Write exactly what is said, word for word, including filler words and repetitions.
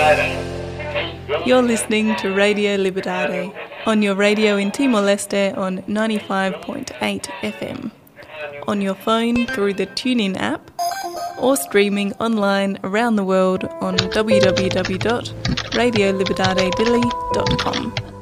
You're listening to Radio Libertad on your radio in Timor-Leste on ninety-five point eight F M, on your phone through the TuneIn app, or streaming online around the world on w w w dot radio libertad dili dot com.